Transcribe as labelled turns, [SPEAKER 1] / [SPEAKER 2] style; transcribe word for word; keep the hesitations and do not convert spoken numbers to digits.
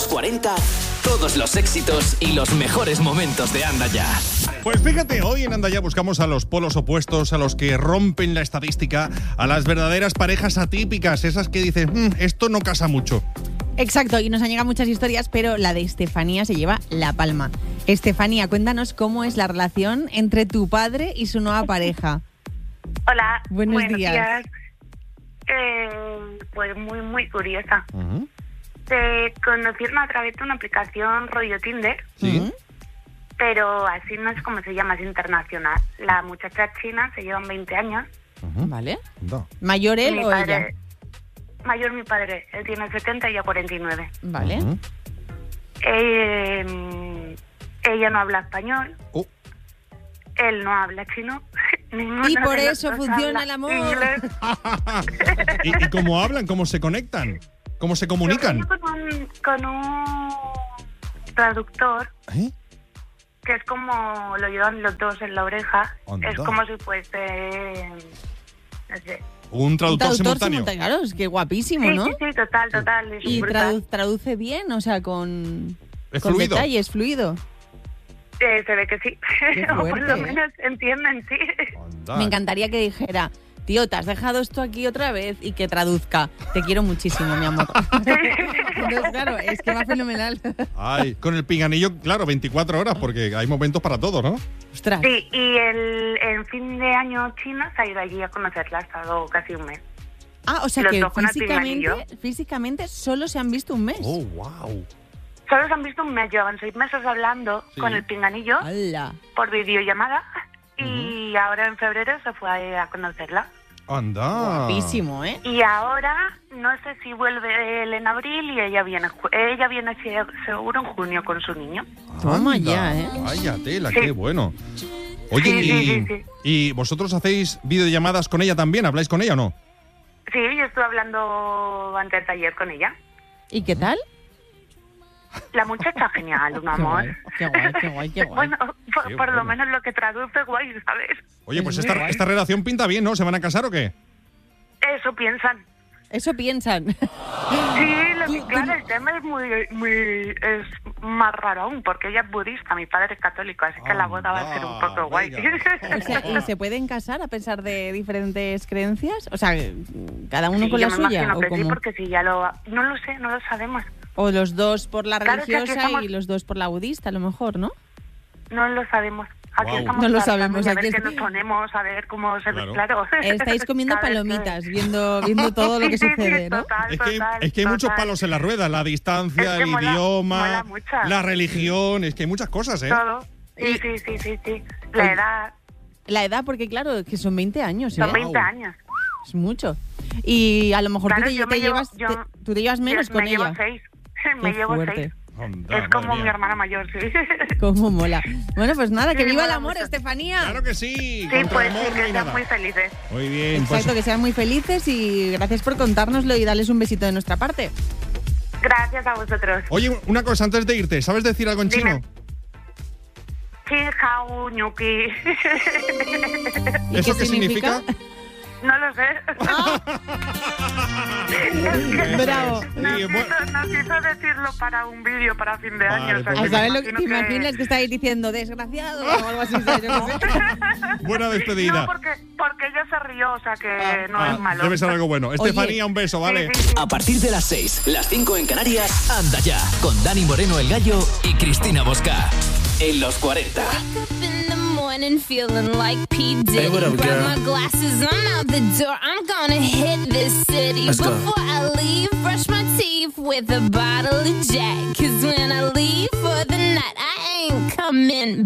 [SPEAKER 1] los cuarenta, todos los éxitos y los mejores momentos de Anda Ya.
[SPEAKER 2] Pues fíjate, hoy en Anda Ya buscamos a los polos opuestos, a los que rompen la estadística, a las verdaderas parejas atípicas, esas que dicen, mmm, esto no casa mucho.
[SPEAKER 3] Exacto, y nos han llegado muchas historias, pero la de Estefanía se lleva la palma. Estefanía, cuéntanos cómo es la relación entre tu padre y su nueva pareja.
[SPEAKER 4] Hola,
[SPEAKER 3] buenos,
[SPEAKER 4] buenos
[SPEAKER 3] días.
[SPEAKER 4] días. Eh, pues muy, muy curiosa.
[SPEAKER 2] Uh-huh.
[SPEAKER 4] Te conocieron a través de una aplicación rollo Tinder,
[SPEAKER 2] Sí.
[SPEAKER 3] Uh-huh.
[SPEAKER 4] pero así no es como se llama, es internacional. La muchacha china se llevan veinte años.
[SPEAKER 2] Uh-huh.
[SPEAKER 3] ¿Vale?
[SPEAKER 2] No.
[SPEAKER 3] ¿Mayor él
[SPEAKER 4] Mi
[SPEAKER 3] o
[SPEAKER 4] padre-
[SPEAKER 3] ella?
[SPEAKER 4] Mayor mi padre, él tiene setenta y yo cuarenta y nueve.
[SPEAKER 3] Vale.
[SPEAKER 2] Uh-huh.
[SPEAKER 4] Eh, ella no habla español,
[SPEAKER 2] Oh.
[SPEAKER 4] él no habla chino. Ninguno
[SPEAKER 3] Y por
[SPEAKER 4] de los
[SPEAKER 3] eso
[SPEAKER 4] dos
[SPEAKER 3] funciona
[SPEAKER 4] habla
[SPEAKER 3] el amor.
[SPEAKER 4] inglés.
[SPEAKER 2] ¿Y, ¿Y cómo hablan? ¿Cómo se conectan? ¿Cómo se comunican?
[SPEAKER 4] Yo con un, con un traductor
[SPEAKER 2] ¿Eh?
[SPEAKER 4] que es como lo llevan los dos en la oreja.
[SPEAKER 2] Anda.
[SPEAKER 4] Es como si fuese, no sé.
[SPEAKER 2] Un traductor,
[SPEAKER 3] Un
[SPEAKER 2] simultáneo.
[SPEAKER 3] Claro, es que guapísimo,
[SPEAKER 4] Sí,
[SPEAKER 3] ¿no?
[SPEAKER 4] sí, sí, total, total. es
[SPEAKER 3] Y
[SPEAKER 4] brutal.
[SPEAKER 3] tradu- traduce bien, o sea, con,
[SPEAKER 2] ¿Es
[SPEAKER 3] con
[SPEAKER 2] fluido?
[SPEAKER 3] detalles, fluido.
[SPEAKER 4] Eh, se ve que sí.
[SPEAKER 3] Qué
[SPEAKER 4] o por
[SPEAKER 3] fuerte,
[SPEAKER 4] lo
[SPEAKER 3] ¿eh?
[SPEAKER 4] entienden, entienden, sí.
[SPEAKER 2] Anda.
[SPEAKER 3] Me encantaría que dijera, tío, te has dejado esto aquí otra vez y que traduzca. Te quiero muchísimo, mi amor. Entonces, claro, es que va fenomenal.
[SPEAKER 2] Ay, con el pinganillo, claro, veinticuatro horas, porque hay momentos para todo, ¿no?
[SPEAKER 3] Ostras.
[SPEAKER 4] Sí, y el, el fin de año chino se ha ido allí a conocerla, ha estado casi un mes.
[SPEAKER 3] Ah, o sea
[SPEAKER 4] Los
[SPEAKER 3] que
[SPEAKER 4] dos con el
[SPEAKER 3] físicamente,
[SPEAKER 4] pinganillo.
[SPEAKER 3] físicamente solo se han visto un mes.
[SPEAKER 2] Oh, wow.
[SPEAKER 4] Solo se han visto un mes, llevan seis meses hablando
[SPEAKER 2] Sí.
[SPEAKER 4] con el pinganillo
[SPEAKER 3] ¡Hala!
[SPEAKER 4] por videollamada y ahora en febrero se fue a conocerla.
[SPEAKER 2] Anda.
[SPEAKER 3] Guapísimo, ¿eh?
[SPEAKER 4] Y ahora no sé si vuelve él en abril y ella viene ju- ella viene se- seguro en junio con su niño.
[SPEAKER 3] Toma
[SPEAKER 2] Anda.
[SPEAKER 3] ya, ¿eh?
[SPEAKER 2] Vaya tela,
[SPEAKER 4] Sí.
[SPEAKER 2] qué bueno. Oye,
[SPEAKER 4] Sí,
[SPEAKER 2] y,
[SPEAKER 4] sí, sí, sí.
[SPEAKER 2] ¿y vosotros hacéis videollamadas con ella también? ¿Habláis con ella o no?
[SPEAKER 4] Sí, yo estuve hablando antes de ayer con ella.
[SPEAKER 3] ¿Y qué tal?
[SPEAKER 4] La muchacha genial, un
[SPEAKER 3] Qué
[SPEAKER 4] amor.
[SPEAKER 3] guay, qué guay, qué guay, qué guay.
[SPEAKER 4] Bueno, por,
[SPEAKER 2] Qué
[SPEAKER 4] por lo
[SPEAKER 2] bueno.
[SPEAKER 4] menos lo que traduce guay, ¿sabes?
[SPEAKER 2] Oye, pues
[SPEAKER 3] Es muy
[SPEAKER 2] esta,
[SPEAKER 3] guay.
[SPEAKER 2] esta relación pinta bien, ¿no? ¿Se van a casar o qué?
[SPEAKER 4] Eso piensan.
[SPEAKER 3] Eso piensan.
[SPEAKER 4] Sí, lo que,
[SPEAKER 3] Tú-
[SPEAKER 4] claro,
[SPEAKER 3] tú-
[SPEAKER 4] el tema es muy, muy, es más raro aún, porque ella es budista, mi padre es católico, así que la boda va a ser un poco guay.
[SPEAKER 2] venga.
[SPEAKER 3] O sea, ¿y se pueden casar a pesar de diferentes creencias? O sea, cada uno
[SPEAKER 4] Sí,
[SPEAKER 3] con
[SPEAKER 4] yo
[SPEAKER 3] la
[SPEAKER 4] me
[SPEAKER 3] suya.
[SPEAKER 4] imagino
[SPEAKER 3] ¿O
[SPEAKER 4] que sí,
[SPEAKER 3] cómo?
[SPEAKER 4] porque si ya lo... No lo sé, no lo sabemos.
[SPEAKER 3] O los dos por la
[SPEAKER 4] Claro, o sea, que
[SPEAKER 3] religiosa
[SPEAKER 4] estamos-
[SPEAKER 3] y los dos por la budista, a lo mejor, ¿no?
[SPEAKER 4] No lo sabemos. Aquí
[SPEAKER 2] Guau.
[SPEAKER 4] estamos
[SPEAKER 3] No lo
[SPEAKER 4] tratando
[SPEAKER 3] sabemos,
[SPEAKER 4] de
[SPEAKER 3] aquí
[SPEAKER 4] ver qué
[SPEAKER 3] es-
[SPEAKER 4] nos ponemos, a ver cómo se...
[SPEAKER 2] Claro.
[SPEAKER 4] Claro.
[SPEAKER 3] Estáis comiendo
[SPEAKER 4] Cada vez que-
[SPEAKER 3] palomitas, viendo, viendo todo lo que
[SPEAKER 4] Sí, sí,
[SPEAKER 3] sucede, ¿no?
[SPEAKER 4] total,
[SPEAKER 2] Es que,
[SPEAKER 4] total,
[SPEAKER 2] es que hay muchos
[SPEAKER 4] total.
[SPEAKER 2] palos en la rueda, la distancia,
[SPEAKER 4] Es que
[SPEAKER 2] el
[SPEAKER 4] mola-
[SPEAKER 2] idioma,
[SPEAKER 4] mola mucho.
[SPEAKER 2] la religión, es que hay muchas cosas, ¿eh?
[SPEAKER 4] Todo. Sí, sí, sí, sí, sí. La
[SPEAKER 3] Oye,
[SPEAKER 4] edad,
[SPEAKER 3] La edad, porque claro, que son veinte años, ¿eh?
[SPEAKER 4] son veinte años.
[SPEAKER 3] Es mucho. Y a lo mejor
[SPEAKER 4] Claro,
[SPEAKER 3] tú, te,
[SPEAKER 4] yo
[SPEAKER 3] te
[SPEAKER 4] me llevo-
[SPEAKER 3] llevas,
[SPEAKER 4] yo-
[SPEAKER 3] te- tú te llevas menos
[SPEAKER 4] Yo
[SPEAKER 3] con
[SPEAKER 4] me
[SPEAKER 3] ella.
[SPEAKER 4] llevo seis. Me
[SPEAKER 3] Qué
[SPEAKER 4] llevo
[SPEAKER 3] fuerte.
[SPEAKER 4] seis.
[SPEAKER 2] Anda,
[SPEAKER 4] Es como
[SPEAKER 2] madre
[SPEAKER 4] mi
[SPEAKER 2] mía.
[SPEAKER 4] hermana mayor, sí.
[SPEAKER 3] Cómo mola. Bueno, pues nada, que
[SPEAKER 4] Sí,
[SPEAKER 3] viva el
[SPEAKER 4] mola
[SPEAKER 3] amor,
[SPEAKER 4] mucho.
[SPEAKER 3] Estefanía.
[SPEAKER 2] Claro que sí,
[SPEAKER 4] Sí,
[SPEAKER 2] contra
[SPEAKER 4] pues
[SPEAKER 2] el amor
[SPEAKER 4] sí,
[SPEAKER 2] no
[SPEAKER 4] que
[SPEAKER 2] hay
[SPEAKER 4] sean
[SPEAKER 2] nada.
[SPEAKER 4] muy felices.
[SPEAKER 2] Muy bien,
[SPEAKER 3] Exacto,
[SPEAKER 2] pues
[SPEAKER 3] que sean muy felices y gracias por contárnoslo y darles un besito de nuestra parte.
[SPEAKER 4] Gracias a vosotros.
[SPEAKER 2] oye, una cosa antes de irte, ¿sabes decir algo en
[SPEAKER 4] Dime.
[SPEAKER 2] chino?
[SPEAKER 4] Xin hao ñuki.
[SPEAKER 3] ¿Y
[SPEAKER 2] ¿Eso
[SPEAKER 3] qué
[SPEAKER 2] qué
[SPEAKER 3] significa?
[SPEAKER 2] significa?
[SPEAKER 4] No lo sé.
[SPEAKER 3] Bravo.
[SPEAKER 4] Nos
[SPEAKER 2] Sí, bueno.
[SPEAKER 4] quiso, nos quiso decirlo para un vídeo para fin de
[SPEAKER 2] Vale,
[SPEAKER 4] año. o sea,
[SPEAKER 2] pues
[SPEAKER 3] ¿A
[SPEAKER 4] que
[SPEAKER 3] saber
[SPEAKER 4] me
[SPEAKER 3] lo que te
[SPEAKER 4] imagino
[SPEAKER 3] imaginas que estáis diciendo? Desgraciado o algo así. ¿sabes? Yo qué sé.
[SPEAKER 2] Buena despedida.
[SPEAKER 4] No, porque, porque ella se rió, o sea que no
[SPEAKER 2] Ah,
[SPEAKER 4] es malo.
[SPEAKER 2] debe ser algo bueno.
[SPEAKER 3] Oye.
[SPEAKER 2] Estefanía, un beso, ¿vale?
[SPEAKER 4] Sí, sí, sí.
[SPEAKER 1] A partir de las seis, las cinco en Canarias, Anda Ya, con Dani Moreno el Gallo y Cristina Bosca. En los cuarenta.
[SPEAKER 5] Wake up in the morning feeling like P. Diddy.
[SPEAKER 6] Hey, what up,
[SPEAKER 5] Grab
[SPEAKER 6] girl?
[SPEAKER 5] my glasses, I'm out the door. I'm gonna hit this city.
[SPEAKER 6] Let's go.
[SPEAKER 5] Before I leave, brush my teeth with a bottle of Jack. Cause when I leave for the night, I ain't coming